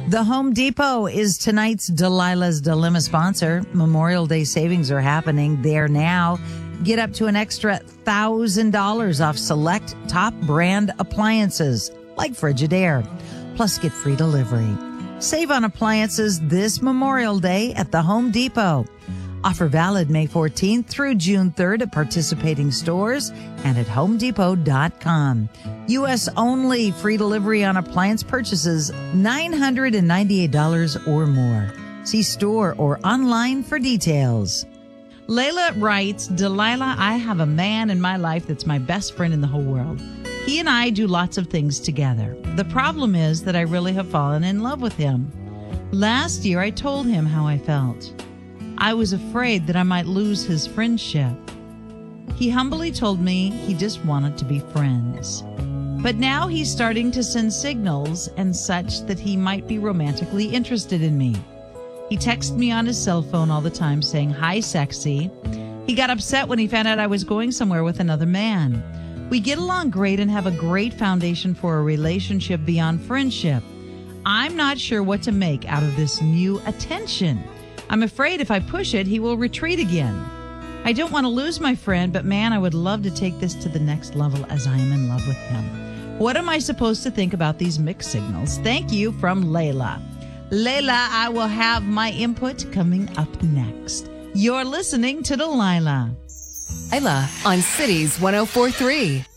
The Home Depot is tonight's Delilah's Dilemma sponsor. Memorial Day savings are happening there now. Get up to an extra $1,000 off select top brand appliances like Frigidaire. Plus, get free delivery. Save on appliances this Memorial Day at the Home Depot. Offer valid May 14th through June 3rd at participating stores and at HomeDepot.com. U.S. only. Free delivery on appliance purchases $998 or more. See store or online for details. Layla writes, Delilah, I have a man in my life that's my best friend in the whole world. He and I do lots of things together. The problem is that I really have fallen in love with him. Last year, I told him how I felt. I was afraid that I might lose his friendship. He humbly told me he just wanted to be friends. But now he's starting to send signals and such that he might be romantically interested in me. He texts me on his cell phone all the time saying, "Hi, sexy." He got upset when he found out I was going somewhere with another man. We get along great and have a great foundation for a relationship beyond friendship. I'm not sure what to make out of this new attention. I'm afraid if I push it, he will retreat again. I don't want to lose my friend, but man, I would love to take this to the next level as I am in love with him. What am I supposed to think about these mixed signals? Thank you from Layla. Layla, I will have my input coming up next. You're listening to Delilah. Delilah on Cities 104.3.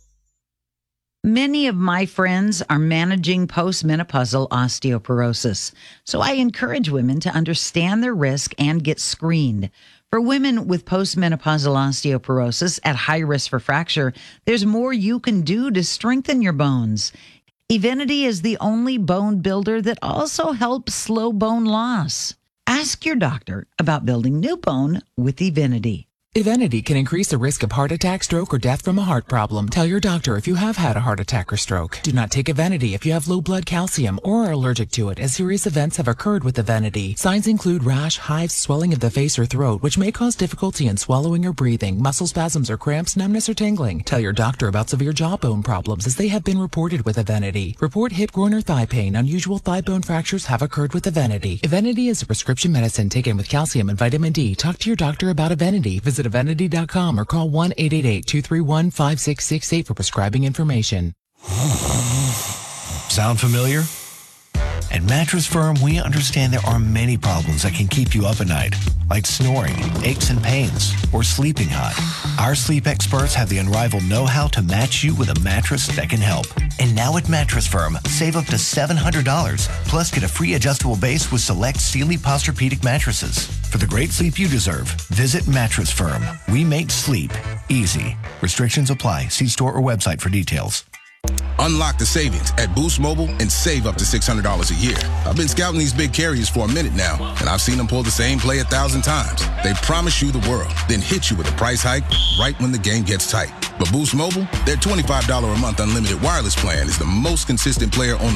Many of my friends are managing postmenopausal osteoporosis, so I encourage women to understand their risk and get screened. For women with postmenopausal osteoporosis at high risk for fracture, there's more you can do to strengthen your bones. Evenity is the only bone builder that also helps slow bone loss. Ask your doctor about building new bone with Evenity. Evenity can increase the risk of heart attack, stroke, or death from a heart problem. Tell your doctor if you have had a heart attack or stroke. Do not take Evenity if you have low blood calcium or are allergic to it, as serious events have occurred with Evenity. Signs include rash, hives, swelling of the face or throat, which may cause difficulty in swallowing or breathing, muscle spasms or cramps, numbness or tingling. Tell your doctor about severe jawbone problems, as they have been reported with Evenity. Report hip, groin, or thigh pain. Unusual thigh bone fractures have occurred with Evenity. Evenity is a prescription medicine taken with calcium and vitamin D. Talk to your doctor about Evenity. Visit Evenity.com or call 1-888-231-5668 for prescribing information. Sound familiar? At Mattress Firm, we understand there are many problems that can keep you up at night, like snoring, aches and pains, or sleeping hot. Our sleep experts have the unrivaled know-how to match you with a mattress that can help. And now at Mattress Firm, save up to $700, plus get a free adjustable base with select Sealy Posturepedic mattresses. For the great sleep you deserve, visit Mattress Firm. We make sleep easy. Restrictions apply. See store or website for details. Unlock the savings at Boost Mobile and save up to $600 a year. I've been scouting these big carriers for a minute now, and I've seen them pull the same play 1,000 times. They promise you the world, then hit you with a price hike right when the game gets tight. But Boost Mobile, their $25 a month unlimited wireless plan is the most consistent player on